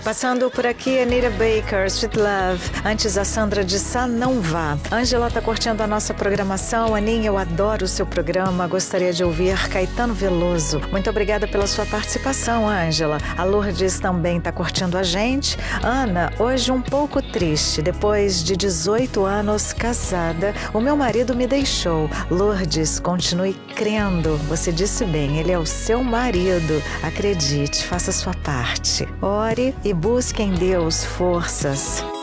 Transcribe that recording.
Passando por aqui, Anita Baker, Sweet Love. Antes, a Sandra de Sá, Não Vá. Ângela tá curtindo a nossa programação. Aninha, eu adoro o seu programa. Gostaria de ouvir Caetano Veloso. Muito obrigada pela sua participação, Ângela. A Lourdes também tá curtindo a gente. Ana, hoje um pouco triste. Depois de 18 anos casada, o meu marido me deixou. Lourdes, continue crendo. Você disse bem, ele é o seu marido. Acredite, faça a sua parte. Ore e busque em Deus forças.